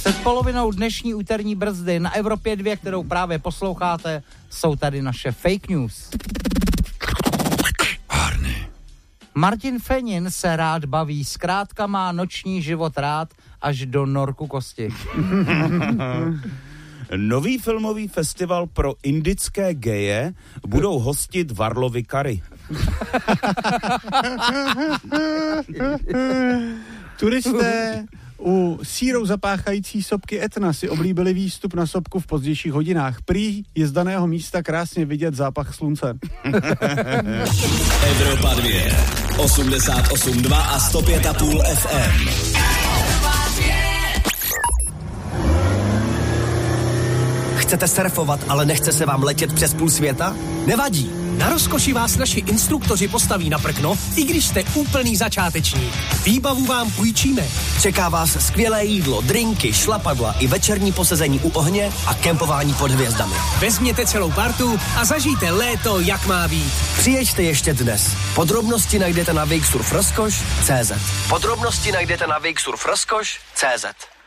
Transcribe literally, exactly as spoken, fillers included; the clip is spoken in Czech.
Před polovinou dnešní úterní brzdy na Evropě dva, kterou právě posloucháte, jsou tady naše fake news. Harny. Martin Fenin se rád baví, zkrátka má noční život rád až do norku kosti. Nový filmový festival pro indické geje budou hostit Varlovy Kary. Turisté u sírou zapáchající sopky Etna si oblíbili výstup na sopku v pozdějších hodinách. Prý je z daného místa krásně vidět zápach slunce. Evropa dva, osmdesát osm dva a sto pět a půl F M. Chcete surfovat, ale nechce se vám letět přes půl světa? Nevadí. Na rozkoši vás naši instruktoři postaví na prkno, i když jste úplný začátečník. Výbavu vám půjčíme. Čeká vás skvělé jídlo, drinky, šlapadla i večerní posezení u ohně a kempování pod hvězdami. Vezměte celou partu a zažijte léto, jak má být. Přijeďte ještě dnes. Podrobnosti najdete na wakesurf rozkoš tečka cé zet. Podrobnosti najdete na wakesurf rozkoš tečka cé zet.